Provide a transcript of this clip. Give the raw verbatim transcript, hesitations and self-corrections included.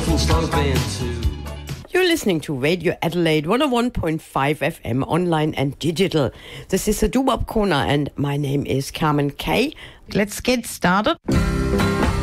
something sloping too. You're listening to Radio Adelaide one oh one point five F M, online and digital. This is the Doo-Wop Corner, and my name is Carmen Kay. Let's get started.